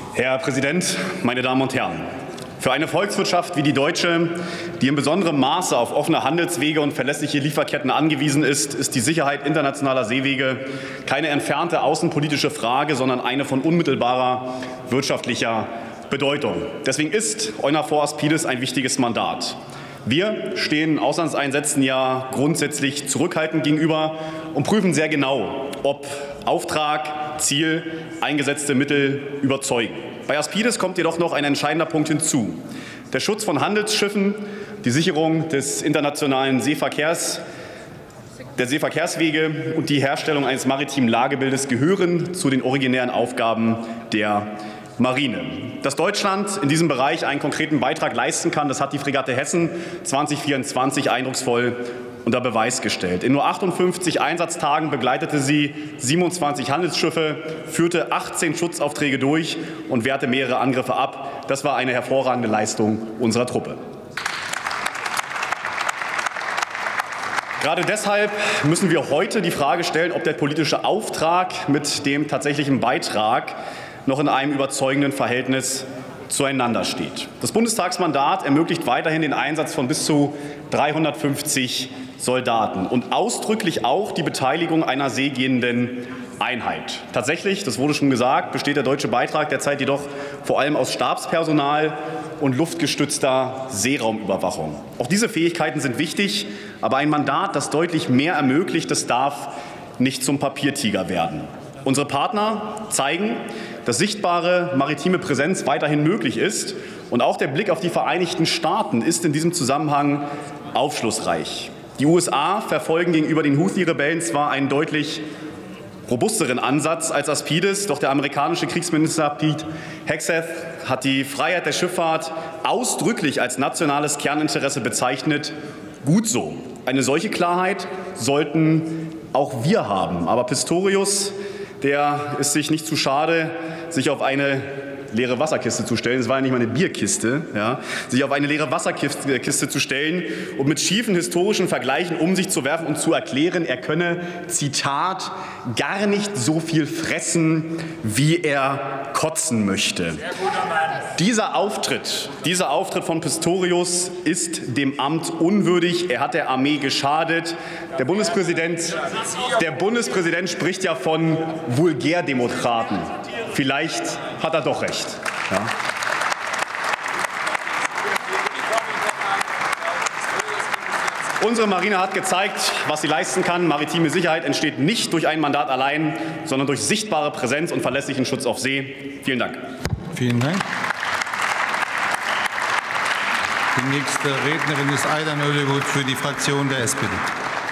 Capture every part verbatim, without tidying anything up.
Herr Präsident, meine Damen und Herren! Für eine Volkswirtschaft wie die deutsche, die in besonderem Maße auf offene Handelswege und verlässliche Lieferketten angewiesen ist, ist die Sicherheit internationaler Seewege keine entfernte außenpolitische Frage, sondern eine von unmittelbarer wirtschaftlicher Bedeutung. Deswegen ist EUNAVFOR Aspides ein wichtiges Mandat. Wir stehen Auslandseinsätzen ja grundsätzlich zurückhaltend gegenüber und prüfen sehr genau, ob Auftrag, Ziel, eingesetzte Mittel überzeugen. Bei Aspides kommt jedoch noch ein entscheidender Punkt hinzu. Der Schutz von Handelsschiffen, die Sicherung des internationalen Seeverkehrs, der Seeverkehrswege und die Herstellung eines maritimen Lagebildes gehören zu den originären Aufgaben der Marine. Dass Deutschland in diesem Bereich einen konkreten Beitrag leisten kann, das hat die Fregatte Hessen zweitausendvierundzwanzig eindrucksvoll unter Beweis gestellt. In nur achtundfünfzig Einsatztagen begleitete sie siebenundzwanzig Handelsschiffe, führte achtzehn Schutzaufträge durch und wehrte mehrere Angriffe ab. Das war eine hervorragende Leistung unserer Truppe. Gerade deshalb müssen wir heute die Frage stellen, ob der politische Auftrag mit dem tatsächlichen Beitrag noch in einem überzeugenden Verhältnis zueinander steht. Das Bundestagsmandat ermöglicht weiterhin den Einsatz von bis zu dreihundertfünfzig Soldaten und ausdrücklich auch die Beteiligung einer seegehenden Einheit. Tatsächlich, das wurde schon gesagt, besteht der deutsche Beitrag derzeit jedoch vor allem aus Stabspersonal und luftgestützter Seeraumüberwachung. Auch diese Fähigkeiten sind wichtig, aber ein Mandat, das deutlich mehr ermöglicht, das darf nicht zum Papiertiger werden. Unsere Partner zeigen, dass sichtbare maritime Präsenz weiterhin möglich ist. Und auch der Blick auf die Vereinigten Staaten ist in diesem Zusammenhang aufschlussreich. Die U S A verfolgen gegenüber den Houthi-Rebellen zwar einen deutlich robusteren Ansatz als Aspides, doch der amerikanische Kriegsminister Pete Hegseth hat die Freiheit der Schifffahrt ausdrücklich als nationales Kerninteresse bezeichnet. Gut so. Eine solche Klarheit sollten auch wir haben. Aber Pistorius, der ist sich nicht zu schade, sich auf eine leere Wasserkiste zu stellen, es war ja nicht mal eine Bierkiste, ja, sich auf eine leere Wasserkiste zu stellen und mit schiefen historischen Vergleichen um sich zu werfen und zu erklären, er könne, Zitat, gar nicht so viel fressen, wie er kotzen möchte. Dieser Auftritt, dieser Auftritt von Pistorius ist dem Amt unwürdig. Er hat der Armee geschadet. Der Bundespräsident, der Bundespräsident spricht ja von Vulgärdemokraten. Vielleicht hat er doch recht. Ja. Unsere Marine hat gezeigt, was sie leisten kann. Maritime Sicherheit entsteht nicht durch ein Mandat allein, sondern durch sichtbare Präsenz und verlässlichen Schutz auf See. Vielen Dank. Vielen Dank. Die nächste Rednerin ist Aydan Özgür für die Fraktion der S P D.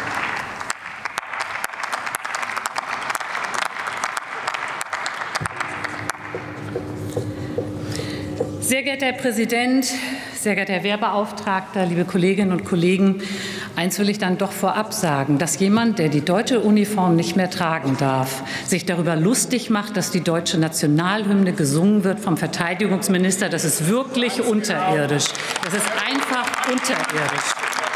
Sehr geehrter Herr Präsident, sehr geehrter Herr Wehrbeauftragter, liebe Kolleginnen und Kollegen! Eins will ich dann doch vorab sagen, dass jemand, der die deutsche Uniform nicht mehr tragen darf, sich darüber lustig macht, dass die deutsche Nationalhymne gesungen wird vom Verteidigungsminister. Das ist wirklich unterirdisch. Das ist einfach unterirdisch.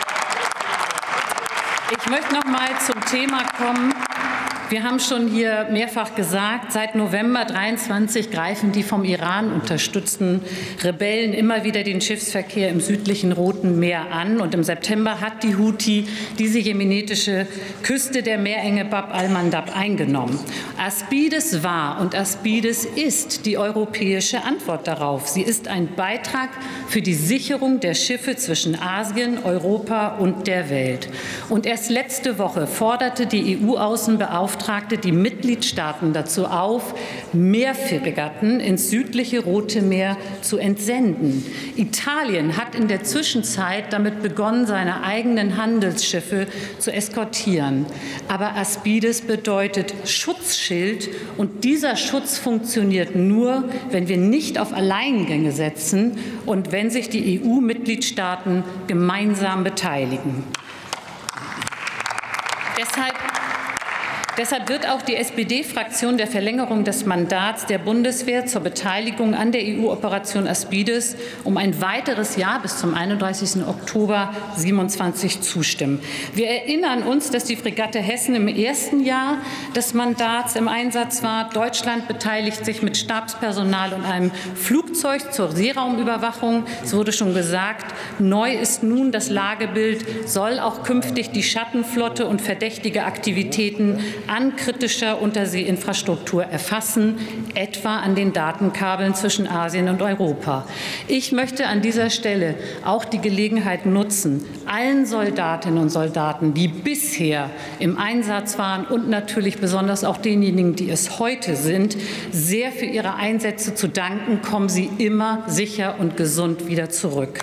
Ich möchte noch mal zum Thema kommen. Wir haben schon hier mehrfach gesagt, seit November dreiundzwanzig greifen die vom Iran unterstützten Rebellen immer wieder den Schiffsverkehr im südlichen Roten Meer an. Und im September hat die Houthi diese jemenitische Küste der Meerenge Bab al-Mandab eingenommen. Aspides war und Aspides ist die europäische Antwort darauf. Sie ist ein Beitrag für die Sicherung der Schiffe zwischen Asien, Europa und der Welt. Und erst letzte Woche forderte die E U-Außenbeauftragte die Mitgliedstaaten dazu auf, mehr Fregatten ins südliche Rote Meer zu entsenden. Italien hat in der Zwischenzeit damit begonnen, seine eigenen Handelsschiffe zu eskortieren. Aber Aspides bedeutet Schutzschild, und dieser Schutz funktioniert nur, wenn wir nicht auf Alleingänge setzen und wenn sich die E U-Mitgliedstaaten gemeinsam beteiligen. Deshalb Deshalb wird auch die S P D-Fraktion der Verlängerung des Mandats der Bundeswehr zur Beteiligung an der E U-Operation Aspides um ein weiteres Jahr bis zum einunddreißigsten Oktober siebenundzwanzig zustimmen. Wir erinnern uns, dass die Fregatte Hessen im ersten Jahr des Mandats im Einsatz war. Deutschland beteiligt sich mit Stabspersonal und einem Flugzeug zur Seeraumüberwachung. Es wurde schon gesagt, neu ist nun das Lagebild, soll auch künftig die Schattenflotte und verdächtige Aktivitäten an kritischer Unterseeinfrastruktur erfassen, etwa an den Datenkabeln zwischen Asien und Europa. Ich möchte an dieser Stelle auch die Gelegenheit nutzen, allen Soldatinnen und Soldaten, die bisher im Einsatz waren und natürlich besonders auch denjenigen, die es heute sind, sehr für ihre Einsätze zu danken. Kommen Sie immer sicher und gesund wieder zurück.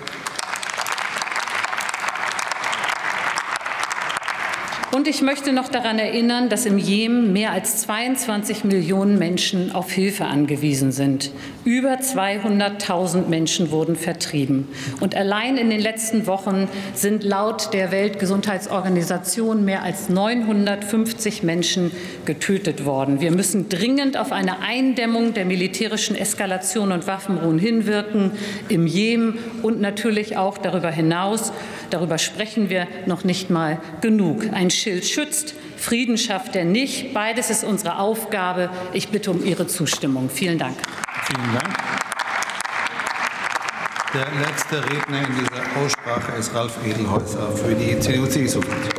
Und ich möchte noch daran erinnern, dass im Jemen mehr als zweiundzwanzig Millionen Menschen auf Hilfe angewiesen sind. Über zweihunderttausend Menschen wurden vertrieben. Und allein in den letzten Wochen sind laut der Weltgesundheitsorganisation mehr als neunhundertfünfzig Menschen getötet worden. Wir müssen dringend auf eine Eindämmung der militärischen Eskalation und Waffenruhen hinwirken, im Jemen und natürlich auch darüber hinaus. Darüber sprechen wir noch nicht mal genug. Ein Schild schützt, Frieden schafft er nicht. Beides ist unsere Aufgabe. Ich bitte um Ihre Zustimmung. Vielen Dank. Vielen Dank. Der letzte Redner in dieser Aussprache ist Ralf Edelhäuser für die C D U-C S U-Fraktion.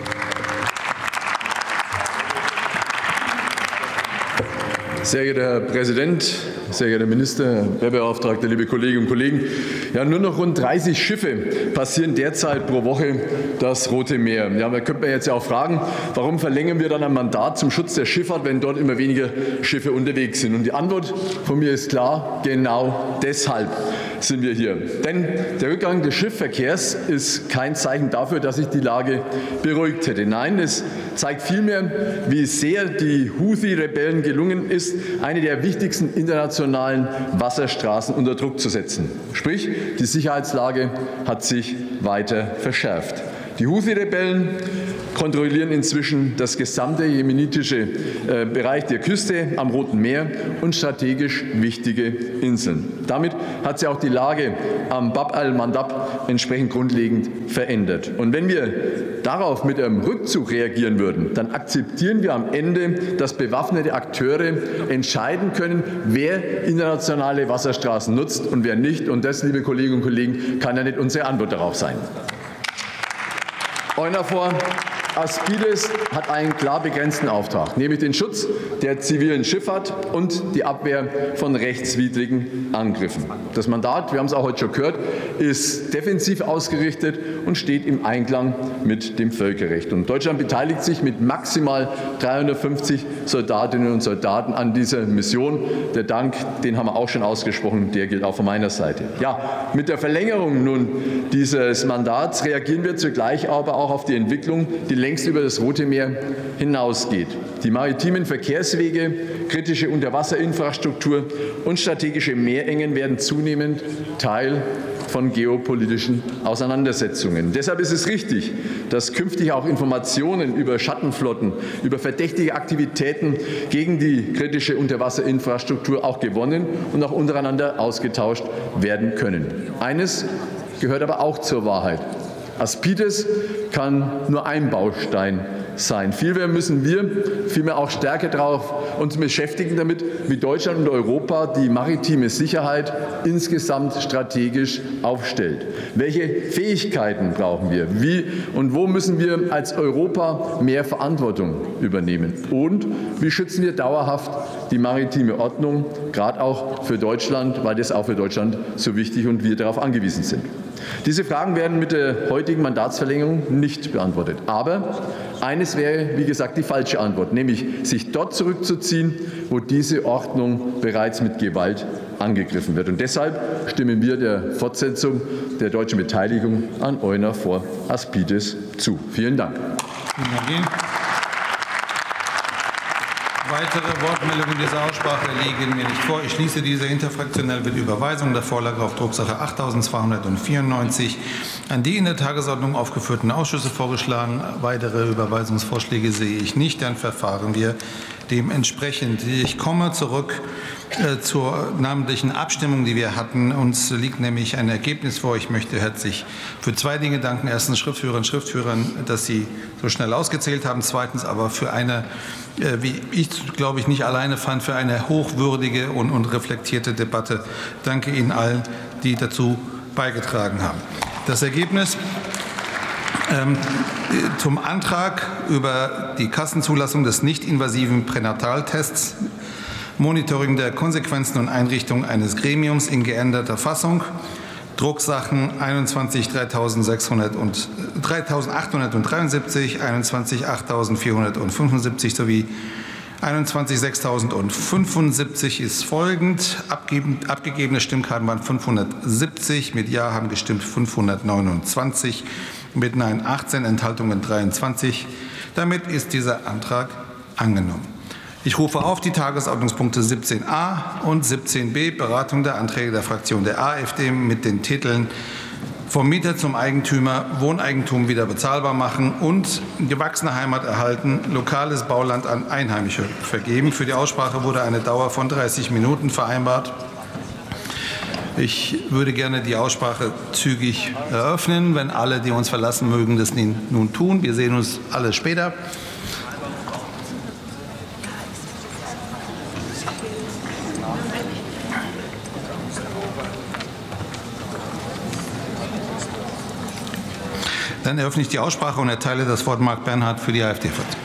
Sehr geehrter Herr Präsident, sehr geehrter Minister, Herr Beauftragter, liebe Kolleginnen und Kollegen! Ja, nur noch rund dreißig Schiffe passieren derzeit pro Woche das Rote Meer. Ja, da könnte man jetzt ja auch fragen, warum verlängern wir dann ein Mandat zum Schutz der Schifffahrt, wenn dort immer weniger Schiffe unterwegs sind? Und die Antwort von mir ist klar, genau deshalb sind wir hier. Denn der Rückgang des Schiffsverkehrs ist kein Zeichen dafür, dass sich die Lage beruhigt hätte. Nein, es zeigt vielmehr, wie sehr die Houthi-Rebellen gelungen ist, eine der wichtigsten internationalen Wasserstraßen unter Druck zu setzen. Sprich, die Sicherheitslage hat sich weiter verschärft. Die Houthi-Rebellen kontrollieren inzwischen das gesamte jemenitische äh, Bereich der Küste am Roten Meer und strategisch wichtige Inseln. Damit hat sich auch die Lage am Bab al-Mandab entsprechend grundlegend verändert. Und wenn wir darauf mit einem Rückzug reagieren würden, dann akzeptieren wir am Ende, dass bewaffnete Akteure entscheiden können, wer internationale Wasserstraßen nutzt und wer nicht. Und das, liebe Kolleginnen und Kollegen, kann ja nicht unsere Antwort darauf sein. EUNAVFOR Aspides hat einen klar begrenzten Auftrag, nämlich den Schutz der zivilen Schifffahrt und die Abwehr von rechtswidrigen Angriffen. Das Mandat, wir haben es auch heute schon gehört, ist defensiv ausgerichtet und steht im Einklang mit dem Völkerrecht. Und Deutschland beteiligt sich mit maximal dreihundertfünfzig Soldatinnen und Soldaten an dieser Mission. Der Dank, den haben wir auch schon ausgesprochen, der gilt auch von meiner Seite. Ja, mit der Verlängerung nun dieses Mandats reagieren wir zugleich aber auch auf die Entwicklung, die längst über das Rote Meer hinausgeht. Die maritimen Verkehrswege, kritische Unterwasserinfrastruktur und strategische Meerengen werden zunehmend Teil von geopolitischen Auseinandersetzungen. Deshalb ist es richtig, dass künftig auch Informationen über Schattenflotten, über verdächtige Aktivitäten gegen die kritische Unterwasserinfrastruktur auch gewonnen und auch untereinander ausgetauscht werden können. Eines gehört aber auch zur Wahrheit. Aspides kann nur ein Baustein sein. Vielmehr müssen wir vielmehr auch stärker darauf uns beschäftigen damit, wie Deutschland und Europa die maritime Sicherheit insgesamt strategisch aufstellt. Welche Fähigkeiten brauchen wir? Wie und wo müssen wir als Europa mehr Verantwortung übernehmen? Und wie schützen wir dauerhaft die maritime Ordnung, gerade auch für Deutschland, weil das auch für Deutschland so wichtig und wir darauf angewiesen sind? Diese Fragen werden mit der heutigen Mandatsverlängerung nicht beantwortet. Aber eines wäre, wie gesagt, die falsche Antwort, nämlich sich dort zurückzuziehen, wo diese Ordnung bereits mit Gewalt angegriffen wird. Und deshalb stimmen wir der Fortsetzung der deutschen Beteiligung an EUNAVFOR Aspides zu. Vielen Dank. Vielen Dank. Weitere Wortmeldungen in dieser Aussprache liegen mir nicht vor. Ich schließe diese. Interfraktionell wird Überweisung der Vorlage auf Drucksache achttausendzweihundertvierundneunzig an die in der Tagesordnung aufgeführten Ausschüsse vorgeschlagen. Weitere Überweisungsvorschläge sehe ich nicht. Dann verfahren wir dementsprechend. Ich komme zurück äh, zur namentlichen Abstimmung, die wir hatten. Uns liegt nämlich ein Ergebnis vor. Ich möchte herzlich für zwei Dinge danken. Erstens Schriftführerinnen und Schriftführern, dass sie so schnell ausgezählt haben. Zweitens aber für eine, äh, wie ich glaube ich nicht alleine fand, für eine hochwürdige und, und reflektierte Debatte. Danke Ihnen allen, die dazu beigetragen haben. Das Ergebnis ähm, zum Antrag über die Kassenzulassung des nicht-invasiven Pränataltests, Monitoring der Konsequenzen und Einrichtung eines Gremiums in geänderter Fassung, Drucksachen einundzwanzig dreitausendachthundertdreiundsiebzig, einundzwanzig achttausendvierhundertfünfundsiebzig sowie einundzwanzig sechstausendfünfundsiebzig ist folgend. Abgeben, abgegebene Stimmkarten waren fünfhundertsiebzig, mit Ja haben gestimmt fünfhundertneunundzwanzig, mit Nein achtzehn, Enthaltungen dreiundzwanzig. Damit ist dieser Antrag angenommen. Ich rufe auf die Tagesordnungspunkte siebzehn a und siebzehn b, Beratung der Anträge der Fraktion der AfD mit den Titeln Vom Mieter zum Eigentümer, Wohneigentum wieder bezahlbar machen und gewachsene Heimat erhalten, lokales Bauland an Einheimische vergeben. Für die Aussprache wurde eine Dauer von dreißig Minuten vereinbart. Ich würde gerne die Aussprache zügig eröffnen, wenn alle, die uns verlassen mögen, das nun tun. Wir sehen uns alle später. Dann eröffne ich die Aussprache und erteile das Wort Marc Bernhard für die AfD-Fraktion.